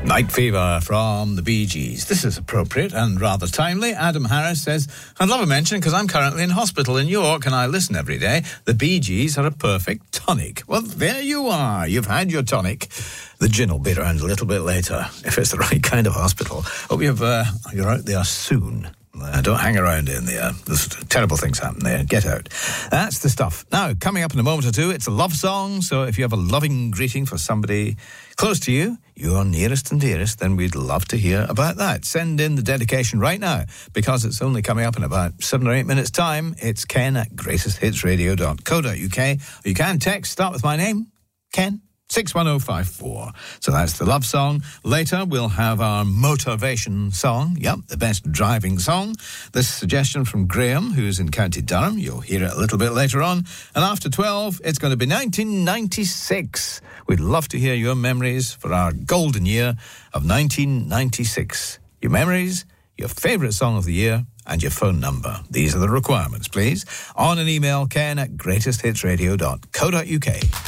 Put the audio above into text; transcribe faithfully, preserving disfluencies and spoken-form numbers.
Night Fever from the Bee Gees. This is appropriate and rather timely. Adam Harris says, I'd love a mention because I'm currently in hospital in York and I listen every day. The Bee Gees are a perfect tonic. Well, there you are. You've had your tonic. The gin will be around a little bit later, if it's the right kind of hospital. Hope you've, uh, you're out there soon. Uh, don't hang around in there. There's terrible things happen there. Get out. That's the stuff. Now, coming up in a moment or two, it's a love song. So if you have a loving greeting for somebody close to you, your nearest and dearest, then we'd love to hear about that. Send in the dedication right now, because it's only coming up in about seven or eight minutes' time. It's ken at greatest hits radio dot co dot uk. Or you can text, start with my name, Ken. six one oh five four. So that's the love song. Later, we'll have our motivation song. Yep, the best driving song. This suggestion from Graham, who's in County Durham. You'll hear it a little bit later on. And after twelve, it's going to be nineteen ninety-six. We'd love to hear your memories for our golden year of nineteen ninety-six. Your memories, your favourite song of the year, and your phone number. These are the requirements, please. On an email, ken at greatest hits radio dot co dot uk.